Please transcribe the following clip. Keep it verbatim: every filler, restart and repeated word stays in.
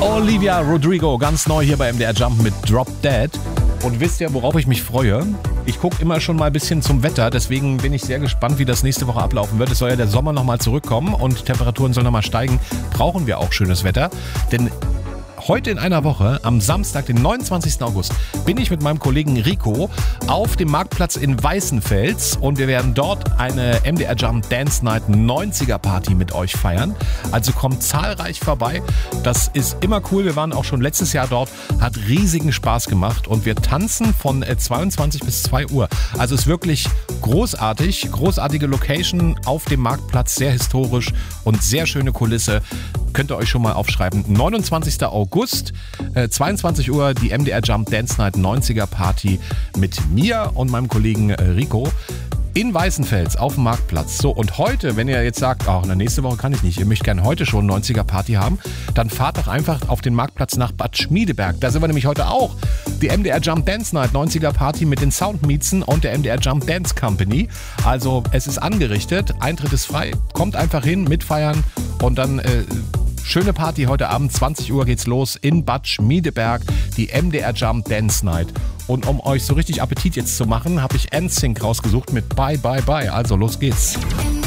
Olivia Rodrigo, ganz neu hier bei M D R Jump mit Drop Dead. Und wisst ihr, worauf ich mich freue? Ich gucke immer schon mal ein bisschen zum Wetter, deswegen bin ich sehr gespannt, wie das nächste Woche ablaufen wird. Es soll ja der Sommer nochmal zurückkommen und Temperaturen sollen nochmal steigen. Brauchen wir auch schönes Wetter, denn heute in einer Woche, am Samstag, den neunundzwanzigsten August, bin ich mit meinem Kollegen Rico auf dem Marktplatz in Weißenfels und wir werden dort eine M D R Jump Dance Night neunziger Party mit euch feiern. Also kommt zahlreich vorbei. Das ist immer cool. Wir waren auch schon letztes Jahr dort, hat riesigen Spaß gemacht und wir tanzen von zweiundzwanzig bis zwei Uhr. Also ist wirklich großartig, großartige Location auf dem Marktplatz, sehr historisch und sehr schöne Kulisse. Könnt ihr euch schon mal aufschreiben. neunundzwanzigsten August, äh, zweiundzwanzig Uhr, die M D R Jump Dance Night neunziger Party mit mir und meinem Kollegen äh, Rico in Weißenfels auf dem Marktplatz. So, und heute, wenn ihr jetzt sagt, ach, na, nächste Woche kann ich nicht, ihr möchtet gerne heute schon neunziger Party haben, dann fahrt doch einfach auf den Marktplatz nach Bad Schmiedeberg. Da sind wir nämlich heute auch. Die M D R Jump Dance Night neunziger Party mit den Soundmiezen und der M D R Jump Dance Company. Also es ist angerichtet, Eintritt ist frei, kommt einfach hin, mitfeiern und dann äh, schöne Party heute Abend, zwanzig Uhr geht's los in Bad Schmiedeberg, die M D R Jump Dance Night. Und um euch so richtig Appetit jetzt zu machen, habe ich N Sync rausgesucht mit Bye Bye Bye. Also los geht's.